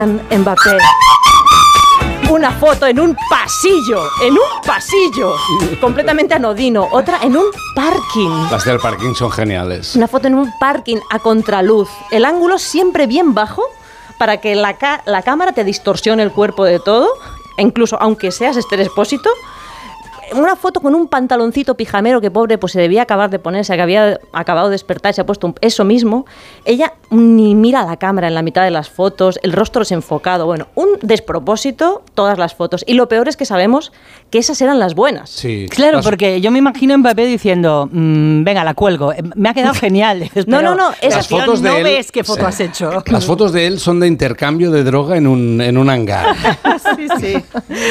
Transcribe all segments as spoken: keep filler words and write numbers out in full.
Mbappé. Una foto en un pasillo, en un pasillo, completamente anodino. Otra en un parking. Las del parking son geniales. Una foto en un parking a contraluz. El ángulo siempre bien bajo para que la, ca- la cámara te distorsione el cuerpo de todo, e incluso aunque seas Esther Expósito. Una foto con un pantaloncito pijamero que pobre pues se debía acabar de ponerse, que había acabado de despertar y se ha puesto eso mismo. Ella ni mira a la cámara en la mitad de las fotos, el rostro desenfocado. Bueno, un despropósito todas las fotos. Y lo peor es que sabemos que esas eran las buenas. Sí. Claro, Las- porque yo me imagino a Mbappé diciendo, mmm, venga, la cuelgo. Me ha quedado genial. No, no, no, esas Las fotos fotos de no él- ves qué foto Sí. has hecho. Las fotos de él son de intercambio de droga en un, en un hangar. Sí, sí.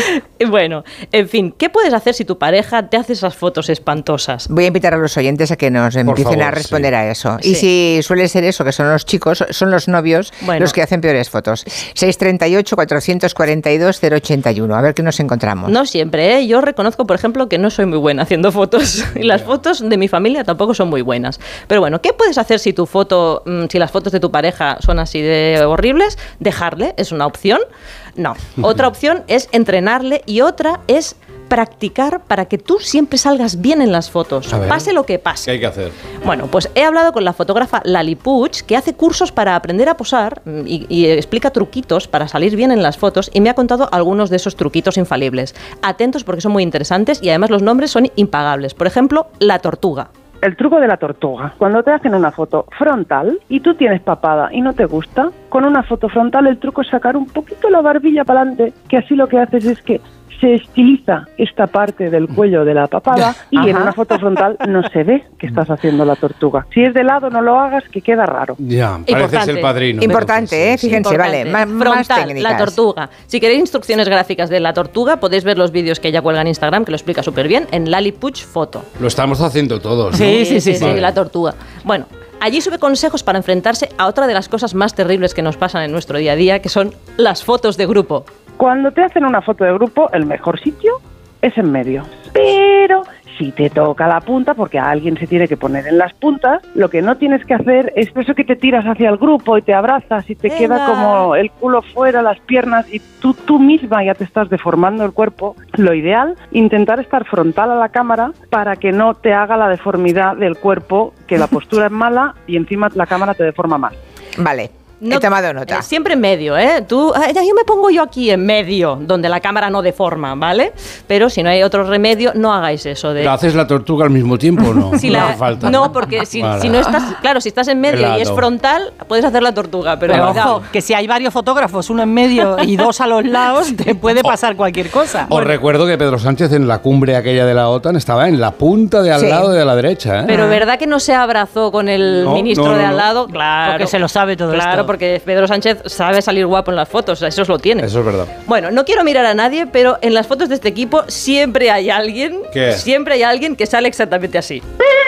Y bueno, en fin, ¿qué puedes hacer si tu pareja te hace esas fotos espantosas? Voy a invitar a los oyentes a que nos empiecen favor, a responder sí. a eso. Sí. Y si suele ser eso, que son los chicos, son los novios Bueno. los que hacen peores fotos. seis treinta y ocho, cuatrocientos cuarenta y dos, cero ochenta y uno. A ver qué nos encontramos. No siempre, ¿eh? Yo reconozco, por ejemplo, que no soy muy buena haciendo fotos. Y las fotos de mi familia tampoco son muy buenas. Pero bueno, ¿qué puedes hacer si tu foto, mm, si las fotos de tu pareja son así de horribles? Dejarle, es una opción. No. Otra opción es entrenarle y otra es practicar para que tú siempre salgas bien en las fotos, A ver. pase lo que pase. ¿Qué hay que hacer? Bueno, pues he hablado con la fotógrafa Lali Puig, que hace cursos para aprender a posar mm, y, y explica truquitos para salir bien en las fotos, y me ha contado algunos de esos truquitos infalibles. Atentos porque son muy interesantes y además los nombres son impagables. Por ejemplo, la tortuga. El truco de la tortuga. Cuando te hacen una foto frontal y tú tienes papada y no te gusta, con una foto frontal el truco es sacar un poquito la barbilla para adelante, que así lo que haces es que se estiliza esta parte del cuello de la papada y en Ajá. una foto frontal no se ve que estás haciendo la tortuga. Si es de lado, no lo hagas, que queda raro. Ya, pareces Importante. el padrino. Importante, ¿eh? Entonces, sí, sí. Fíjense, vale. Importante. Más, más Frontal, técnicas. la tortuga. Si queréis instrucciones gráficas de la tortuga, podéis ver los vídeos que ella cuelga en Instagram, que lo explica súper bien, en Lali Puig Foto. Lo estamos haciendo todos, ¿no? Sí, sí, sí, sí. Vale. la tortuga. Bueno, allí sube consejos para enfrentarse a otra de las cosas más terribles que nos pasan en nuestro día a día, que son las fotos de grupo. Cuando te hacen una foto de grupo, el mejor sitio es en medio. Pero si te toca la punta, porque a alguien se tiene que poner en las puntas, lo que no tienes que hacer es eso que te tiras hacia el grupo y te abrazas y te Venga. queda como el culo fuera, las piernas, y tú, tú misma ya te estás deformando el cuerpo. Lo ideal, intentar estar frontal a la cámara para que no te haga la deformidad del cuerpo, que la postura es mala y encima la cámara te deforma más. Vale. No- He tomado nota. eh, siempre en medio, ¿eh? Tú, ah, ya, yo me pongo yo aquí en medio, donde la cámara no deforma, ¿vale? Pero si no hay otro remedio, no hagáis eso de... ¿Pero haces la tortuga al mismo tiempo o no? Si no la- hace falta. no, porque si, Vale. si no estás... Claro, si estás en medio De y es lado. frontal, puedes hacer la tortuga, pero... Pero cuidado. ojo, que si hay varios fotógrafos, uno en medio y dos a los lados, te puede pasar cualquier cosa. Os recuerdo que Pedro Sánchez en la cumbre aquella de la OTAN estaba en la punta de al Sí. lado de la derecha, ¿eh? Pero ¿verdad que no se abrazó con el No, ministro no, no, de al no. lado? Claro. Porque se lo sabe todo Claro, esto. porque Pedro Sánchez sabe salir guapo en las fotos, eso lo tiene. Eso es verdad. Bueno, no quiero mirar a nadie, pero en las fotos de este equipo siempre hay alguien, ¿Qué? siempre hay alguien que sale exactamente así.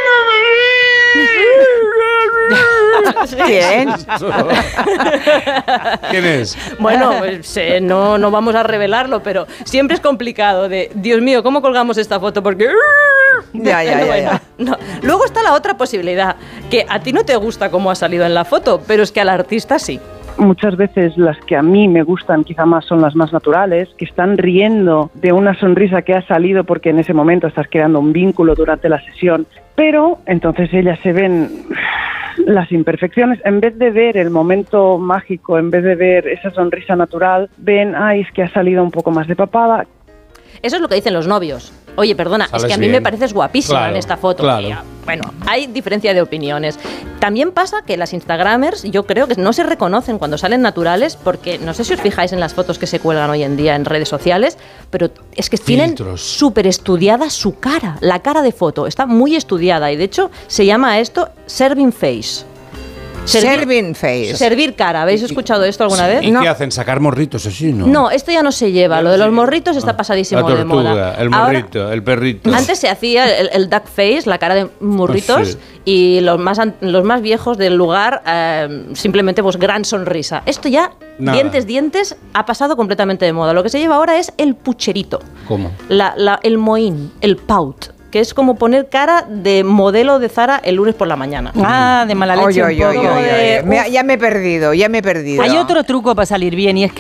Bien. ¿Quién es? Bueno, pues, eh, no, no vamos a revelarlo, pero siempre es complicado de, Dios mío, ¿cómo colgamos esta foto? Porque... Ya, ya, ya, Bueno, ya. no. Luego está la otra posibilidad, que a ti no te gusta cómo ha salido en la foto, pero es que al artista sí. Muchas veces las que a mí me gustan quizá más son las más naturales, que están riendo de una sonrisa que ha salido porque en ese momento estás creando un vínculo durante la sesión, pero entonces ellas se ven las imperfecciones, en vez de ver el momento mágico, en vez de ver esa sonrisa natural, ven, ay, es que ha salido un poco más de papada. Eso es lo que dicen los novios. Oye, perdona, Sales es que a mí bien. me pareces guapísima Claro, en esta foto. claro. Y, ah, bueno, hay diferencia de opiniones. También pasa que las Instagramers, yo creo que no se reconocen cuando salen naturales, porque no sé si os fijáis en las fotos que se cuelgan hoy en día en redes sociales, pero es que tienen Filtros. súper estudiada su cara, la cara de foto, está muy estudiada y de hecho se llama esto serving face. Serving face. Servir cara, ¿habéis escuchado esto alguna vez? ¿Y No. qué hacen? ¿Sacar morritos así, no? No, esto ya no se lleva. Lo de los morritos está pasadísimo La de tortuga, moda. el Ahora- morrito, el perrito. Antes se hacía el, el duck face, la cara de morritos, Sí. y los más, an- los más viejos del lugar, eh, simplemente pues gran sonrisa. Esto ya, Nada. dientes, dientes, ha pasado completamente de moda. Lo que se lleva ahora es el pucherito, ¿Cómo? la, la- el mohín, el pout, que es como poner cara de modelo de Zara el lunes por la mañana. Ah, de mala leche Oye, un oye, poco. oye, oye. de- Me- ya me he perdido, ya me he perdido. Hay otro truco para salir bien y es que